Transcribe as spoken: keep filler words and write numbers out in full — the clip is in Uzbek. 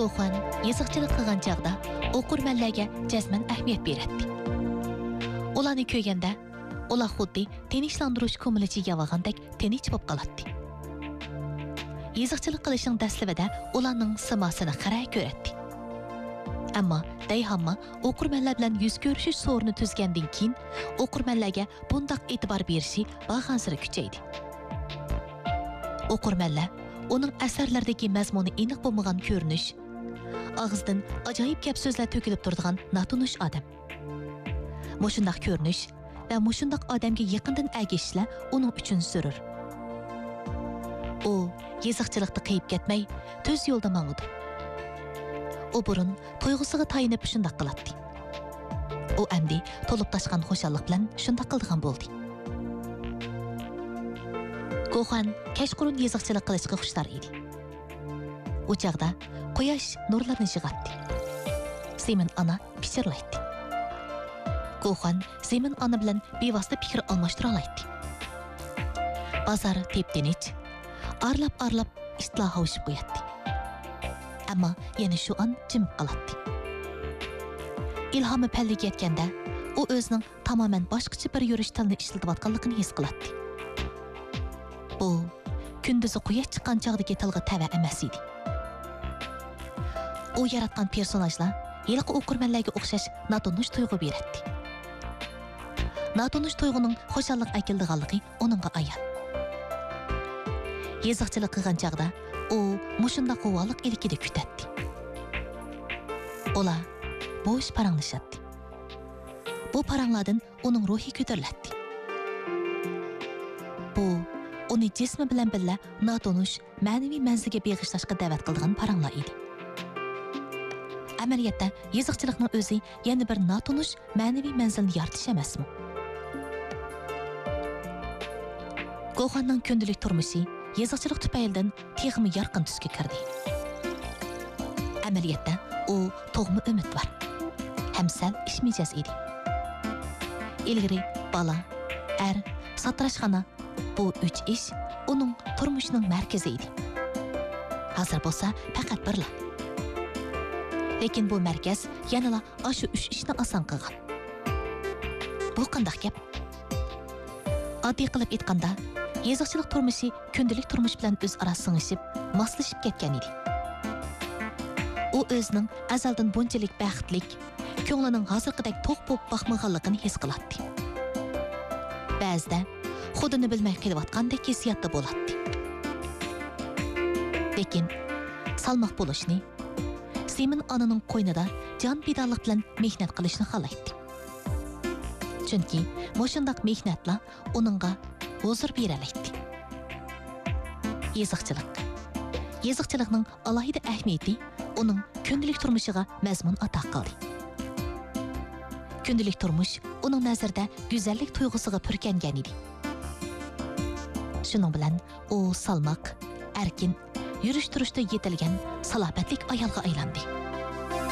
Goxan yeziqchilik qilgan chaqda o'qirmanlarga jazman ahamiyat beradi. Ularni ko'rganda, ular xuddi tinchlantirish ko'milichi yavag'andek tinch bo'lib qoladi. Yeziqchilik qilishning dastlabida ularning simasini qaray ko'radi. Ammo dayhamma o'qirmanlar bilan yuz ko'rishish so'rini tuzgandan keyin o'qirmanlarga bundoq e'tibor berishi bag'ansiri kuchaydi. O'qirmanlar uning asarlaridagi mazmuni aniq bo'lmagan ko'rinish, og'izdan ajoyib gap so'zlar to'kilib turadigan natunish odam. Mushundaq ko'rinish va mushundaq odamga yaqindan agishishlar uning uchun zarur. U yeziqchilikda qiyib ketmay, tuz yo'lda mang'idi. U burun tuyg'usiga tayinib shundaq qiladi. U amdi to'lib tashqan xo'shallik bilan shundaq qildigan bo'ldi. Goxan kashqurun yeziqchilik qilishga xushtar edi. U chaqda quyosh nurlarini yig'atdi. Zemin ana pichirlaydi. Goxan Zemin ana bilan bevosita fikr almashtira oladi. Bozor tep-tinch, arlab-arlab istloha o'shib qo'yadi. Ammo yana shu an jim qoladi. Ilhomi palliga yetganda, u o'zining tamoman boshqacha bir yurish tilini ishlatayotganligini his qiladi. Bu kunduzi quyosh chiqqan chog'dagi tilga tava emas edi. U yaratgan personajlar yilqi o'qirmanlarga o'xshash natunish tuyg'u beradi. Natunish tuyg'uning xo'shallik akildiganligi uningga ayon. Yeziqchilik qilgan chog'da u mushunda quvvalik ilkida kutadi. Ular bo'sh paranglashadi. Bu paranglardan uning ruhi ko'tariladi. Bu uni jismi bilan birga natunish ma'naviy manzilga beg'ishlashga da'vat qilgan paranglar edi. Amaliyotda yeziqchilikning o'zi yana bir natunish ma'naviy manzilni yaratish emasmi? Goxanning kundalik turmushi yeziqchilik tufaylidan texmi yorqin tusga kirdi. Amaliyotda u tug'ma umid var. Hamsal ishmijaz edi. Ilgari bala, er, satrashxona bu üç ish uning turmushining markazi edi. Hozir bo'lsa faqat birla. Lekin bu markaz yanala ashu üç ishni oson qilgan. Bu qanday gap? Oddiy qilib aytganda, yeziqchilik turmushi kundalik turmush bilan o'zaro singishib, moslashib ketgan edi. U o'zining azaldan bunchalik baxtlik, ko'nglining hozirgidek to'q bo'lib boqmaganligini his qiladi. Ba'zida xudini bilmay kelayotgandek hissiyotda bo'ladi. Lekin salmoq bo'lishni, Zemin onaning qo'ynida jon bidorlik bilan mehnat qilishni xohlaydi. Chunki mushundaq mehnatlar uningga huzur beralaydi. Yeziqchilik. Yeziqchilikning alohida ahamiyati uning kundalik turmushiga mazmun ato qildi. Kundalik turmush uning nazarida go'zallik tuyg'usiga purkangan edi. Shuning bilan u salmoq, erkin, yurish-turishda yetilgan salobatlik ayolga aylandi.